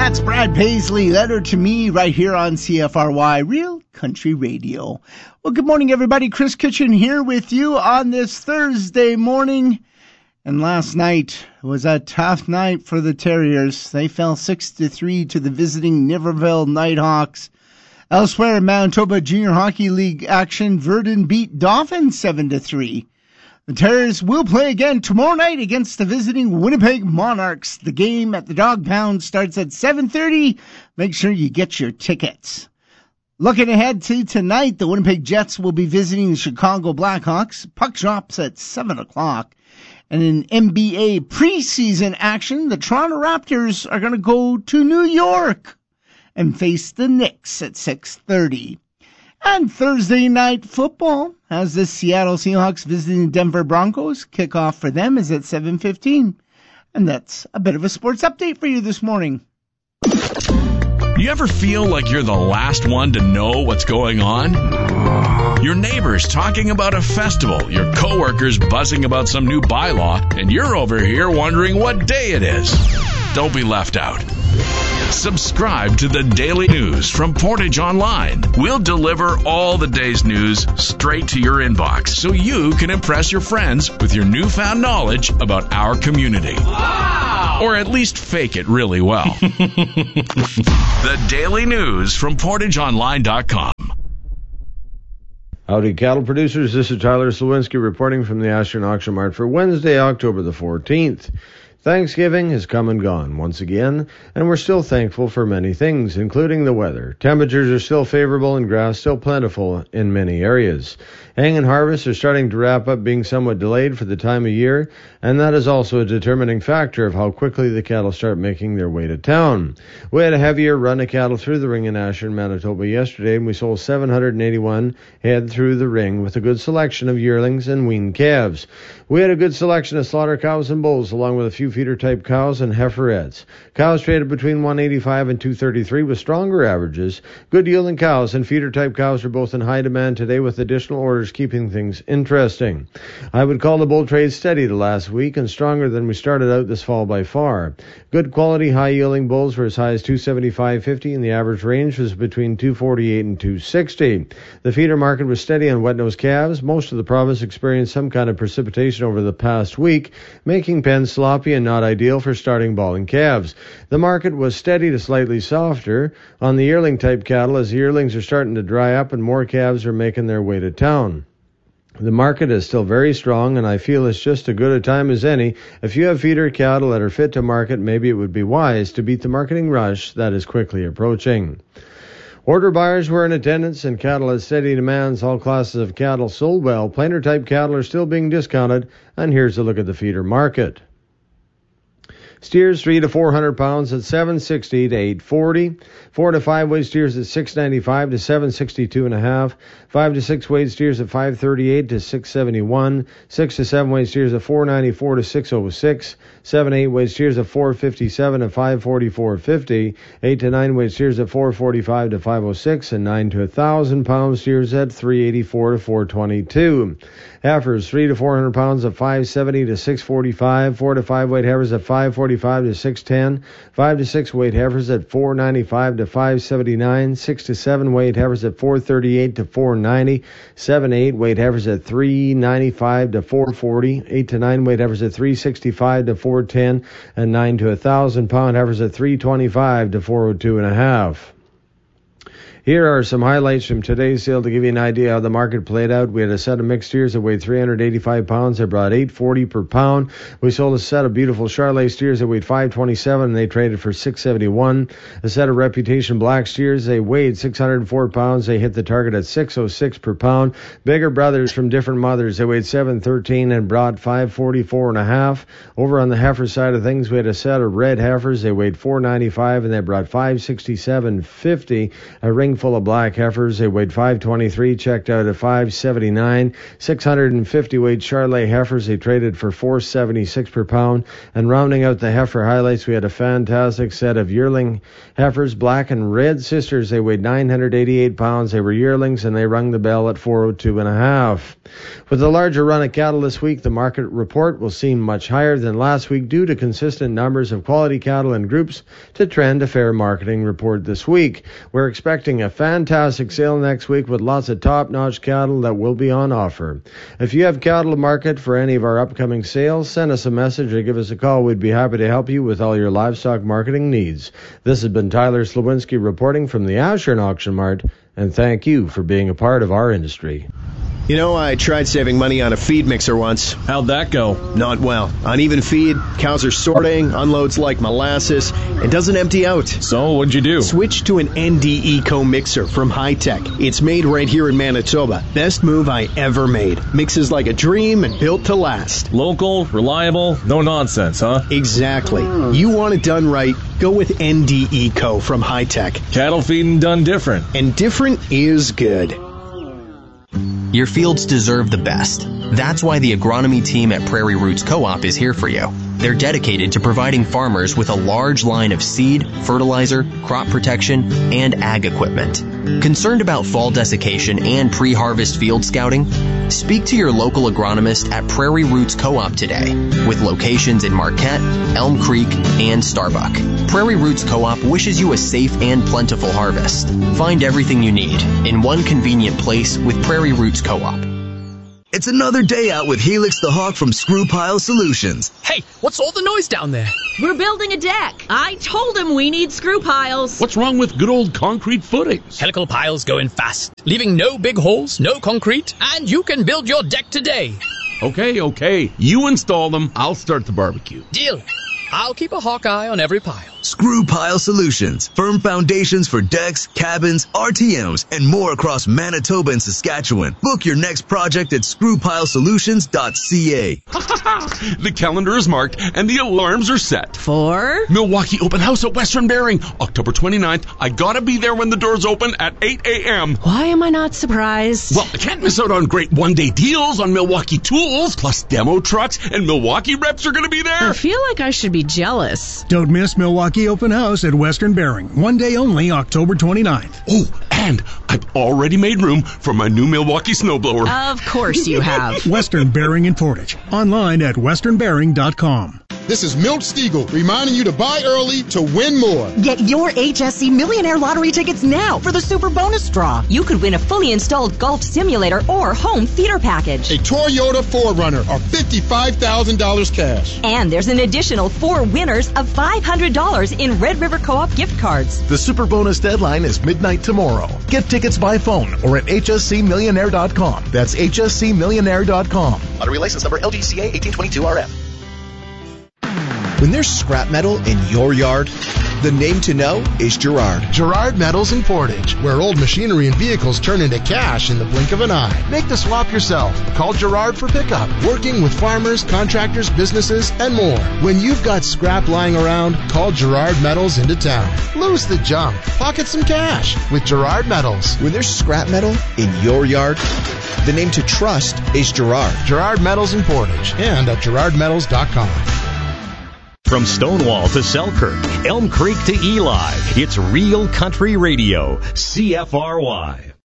That's Brad Paisley, Letter to Me, right here on CFRY, Real Country Radio. Well, good morning, everybody. Chris Kitchen here with you on this Thursday morning. And last night was a tough night for the Terriers. They fell 6-3 to the visiting Niverville Nighthawks. Elsewhere in Manitoba Junior Hockey League action, Virden beat Dauphin 7-3. The Terriers will play again tomorrow night against the visiting Winnipeg Monarchs. The game at the Dog Pound starts at 7:30. Make sure you get your tickets. Looking ahead to tonight, the Winnipeg Jets will be visiting the Chicago Blackhawks. Puck drops at 7 o'clock. And in NBA preseason action, the Toronto Raptors are going to go to New York and face the Knicks at 6:30. And Thursday night football has the Seattle Seahawks visiting the Denver Broncos. Kickoff for them is at 7:15. And that's a bit of a sports update for you this morning. You ever feel like you're the last one to know what's going on? Your neighbors talking about a festival, your coworkers buzzing about some new bylaw, and you're over here wondering what day it is. Don't be left out. Subscribe to the Daily News from Portage Online. We'll deliver all the day's news straight to your inbox so you can impress your friends with your newfound knowledge about our community. Wow! Or at least fake it really well. The Daily News from PortageOnline.com. Howdy, cattle producers. This is Tyler Slawinski reporting from the Ashton Auction Mart for Wednesday, October the 14th. Thanksgiving has come and gone once again, and we're still thankful for many things, including the weather. Temperatures are still favorable and grass still plentiful in many areas. Hang and harvest are starting to wrap up, being somewhat delayed for the time of year, and that is also a determining factor of how quickly the cattle start making their way to town. We had a heavier run of cattle through the ring in Ashton, Manitoba yesterday, and we sold 781 head through the ring with a good selection of yearlings and weaned calves. We had a good selection of slaughter cows and bulls, along with a few feeder-type cows and heiferettes. Cows traded between 185 and 233 with stronger averages. Good yielding cows and feeder-type cows are both in high demand today, with additional orders keeping things interesting. I would call the bull trade steady the last week and stronger than we started out this fall by far. Good quality, high-yielding bulls were as high as 275.50, and the average range was between 248 and 260. The feeder market was steady on wet-nosed calves. Most of the province experienced some kind of precipitation over the past week, making pens sloppy and not ideal for starting balling calves. The market was steady to slightly softer on the yearling-type cattle, as the yearlings are starting to dry up and more calves are making their way to town. The market is still very strong, and I feel it's just as good a time as any. If you have feeder cattle that are fit to market, maybe it would be wise to beat the marketing rush that is quickly approaching. Order buyers were in attendance, and cattle at steady demands. All classes of cattle sold well. Plainer-type cattle are still being discounted, and here's a look at the feeder market. Steers 3 to 400 pounds at 760 to 840. 4 to 5 weight steers at 695 to 762 and a half. 5 to 6 weight steers at 538 to 671. 6 to 7 weight steers at 494 to 606. 7 to 8 weight steers at 457 to 544.50. 8 to 9 weight steers at 445 to 506, and 9 to 1,000 pound steers at 384 to 422. Heifers 3 to 400 pounds at 570 to 645. 4 to 5 weight heifers at 545 to 610. 5 to 6 weight heifers at 495 to 579. 6 to 7 weight heifers at 438 to 490. 7 to 8 weight heifers at 395 to 440. 8 to 9 weight heifers at 365 to 410, and 9 to 1,000 pound heifers at 325 to 402 and a half. Here are some highlights from today's sale to give you an idea how the market played out. We had a set of mixed steers that weighed 385 pounds. They brought $8.40 per pound. We sold a set of beautiful Charolais steers that weighed 527, and they traded for $671. A set of Reputation black steers, they weighed 604 pounds. They hit the target at $606 per pound. Bigger brothers from different mothers, they weighed 713 and brought $544 and a half. Over on the heifer side of things, we had a set of red heifers. They weighed 495, and they brought $567.50. A ring handful of black heifers. They weighed 523, checked out at 579. 650 weight Charolais heifers, they traded for $4.76 per pound. And rounding out the heifer highlights, we had a fantastic set of yearling heifers, black and red sisters. They weighed 988 pounds. They were yearlings, and they rung the bell at 402.5. With a larger run of cattle this week, the market report will seem much higher than last week due to consistent numbers of quality cattle and groups to trend a fair marketing report this week. We're expecting a fantastic sale next week with lots of top-notch cattle that will be on offer. If you have cattle to market for any of our upcoming sales, send us a message or give us a call. We'd be happy to help you with all your livestock marketing needs. This has been Tyler Slawinski reporting from the Ashern Auction Mart, and thank you for being a part of our industry. You know, I tried saving money on a feed mixer once. How'd that go? Not well. Uneven feed, cows are sorting, unloads like molasses, and doesn't empty out. So, what'd you do? Switch to an ND Eco mixer from Hi-Tech. It's made right here in Manitoba. Best move I ever made. Mixes like a dream and built to last. Local, reliable, no nonsense, huh? Exactly. You want it done right, go with ND Eco from Hi-Tech. Cattle feeding done different. And different is good. Your fields deserve the best. That's why the agronomy team at Prairie Roots Co-op is here for you. They're dedicated to providing farmers with a large line of seed, fertilizer, crop protection, and ag equipment. Concerned about fall desiccation and pre-harvest field scouting? Speak to your local agronomist at Prairie Roots Co-op today, with locations in Marquette, Elm Creek, and Starbuck. Prairie Roots Co-op wishes you a safe and plentiful harvest. Find everything you need in one convenient place with Prairie Roots Co-op. It's another day out with Helix the Hawk from Screw Pile Solutions. Hey, what's all the noise down there? We're building a deck. I told him we need screw piles. What's wrong with good old concrete footings? Helical piles go in fast, leaving no big holes, no concrete, and you can build your deck today. Okay. You install them. I'll start the barbecue. Deal. I'll keep a hawk eye on every pile. Screw Pile Solutions. Firm foundations for decks, cabins, RTMs, and more across Manitoba and Saskatchewan. Book your next project at screwpilesolutions.ca. The calendar is marked and the alarms are set. For? Milwaukee Open House at Western Bering, October 29th. I gotta be there when the doors open at 8 a.m. Why am I not surprised? Well, I can't miss out on great one-day deals on Milwaukee tools, plus demo trucks, and Milwaukee reps are gonna be there. I feel like I should be jealous. Don't miss Milwaukee Open House at Western Bering. One day only, October 29th. Oh, and I've already made room for my new Milwaukee snowblower. Of course you have. Western Bering in Portage. Online at westernbering.com. This is Milt Stiegel reminding you to buy early to win more. Get your HSC Millionaire Lottery tickets now for the Super Bonus Draw. You could win a fully installed golf simulator or home theater package. A Toyota 4Runner or $55,000 cash. And there's an additional 4 winners of $500 in Red River Co-op gift cards. The Super Bonus deadline is midnight tomorrow. Get tickets by phone or at hscmillionaire.com. That's hscmillionaire.com. Lottery license number LGCA 1822RM. When there's scrap metal in your yard, the name to know is Gerard. Gerard Metals in Portage, where old machinery and vehicles turn into cash in the blink of an eye. Make the swap yourself. Call Gerard for pickup. Working with farmers, contractors, businesses, and more. When you've got scrap lying around, call Gerard Metals into town. Lose the junk. Pocket some cash with Gerard Metals. When there's scrap metal in your yard, the name to trust is Gerard. Gerard Metals in Portage and at gerardmetals.com. From Stonewall to Selkirk, Elm Creek to Eli, it's Real Country Radio, CFRY.